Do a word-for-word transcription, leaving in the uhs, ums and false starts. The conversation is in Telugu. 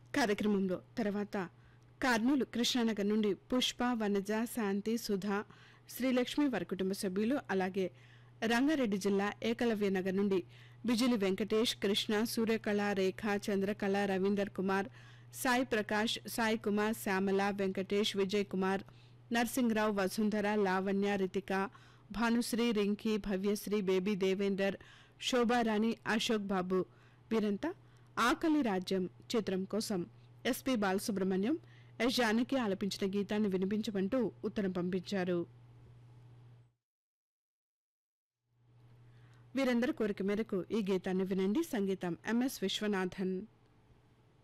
కార్యక్రమంలో తర్వాత కర్నూలు కృష్ణానగర్ నుండి పుష్ప, వనజ, శాంతి, సుధా, శ్రీలక్ష్మి వారి కుటుంబ సభ్యులు, అలాగే రంగారెడ్డి జిల్లా ఏకలవ్య నగర్ నుండి బిజిలి వెంకటేష్, కృష్ణ, సూర్యకళ, రేఖ, చంద్రకళ, రవీందర్ కుమార్, సాయి ప్రకాష్, సాయి కుమార్, శ్యామల, వెంకటేష్, విజయ్ కుమార్, నర్సింగ్రావు, వసుంధర, లావణ్య, రితిక, భానుశ్రీ, రింకీ, భవ్యశ్రీ, బేబీ దేవేందర్, శోభారాణి, అశోక్ బాబు వీరంతా ఆకలి రాజ్యం చిత్రం కోసం ఎస్పి బాలసుబ్రహ్మణ్యం, ఎస్ జానకి ఆలపించిన గీతాన్ని వినిపించమంటూ ఉత్తరం పంపించారు. వీరందరి కోరిక మేరకు ఈ గీతాన్ని వినండి. సంగీతం ఎంఎస్ విశ్వనాథన్.